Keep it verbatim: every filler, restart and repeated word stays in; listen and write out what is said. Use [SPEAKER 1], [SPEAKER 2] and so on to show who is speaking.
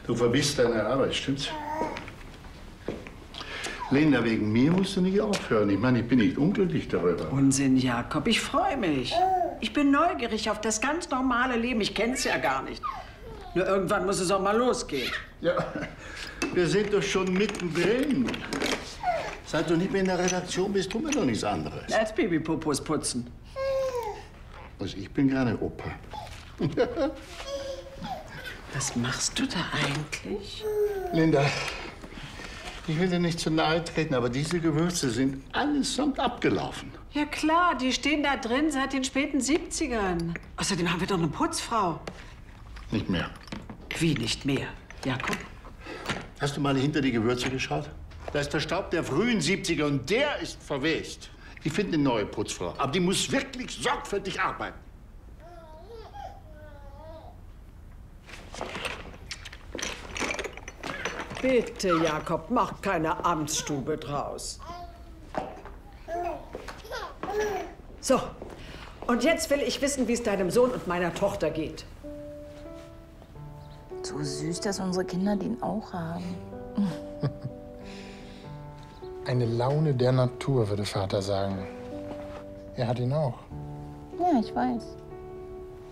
[SPEAKER 1] Du vermisst deine Arbeit, stimmt's? Linda, wegen mir musst du nicht aufhören. Ich meine, ich bin nicht unglücklich darüber.
[SPEAKER 2] Unsinn, Jakob. Ich freue mich. Ich bin neugierig auf das ganz normale Leben. Ich kenne es ja gar nicht. Nur irgendwann muss es auch mal losgehen.
[SPEAKER 1] Ja, wir sind doch schon mittendrin. Seit du nicht mehr in der Redaktion bist, tun wir doch nichts anderes.
[SPEAKER 2] Als Babypopos putzen.
[SPEAKER 1] Also ich bin gerne Opa.
[SPEAKER 2] Was machst du da eigentlich?
[SPEAKER 1] Linda, ich will dir nicht zu nahe treten, aber diese Gewürze sind allesamt abgelaufen.
[SPEAKER 2] Ja klar, die stehen da drin seit den späten siebzigern. Außerdem haben wir doch eine Putzfrau.
[SPEAKER 1] Nicht mehr.
[SPEAKER 2] Wie nicht mehr? Jakob?
[SPEAKER 1] Hast du mal hinter die Gewürze geschaut? Da ist der Staub der frühen siebziger und der ist verwest. Ich finde eine neue Putzfrau, aber die muss wirklich sorgfältig arbeiten.
[SPEAKER 2] Bitte, Jakob, mach keine Amtsstube draus. So, und jetzt will ich wissen, wie es deinem Sohn und meiner Tochter geht.
[SPEAKER 3] So süß, dass unsere Kinder den auch haben.
[SPEAKER 4] Eine Laune der Natur, würde Vater sagen. Er hat ihn auch.
[SPEAKER 3] Ja, ich weiß.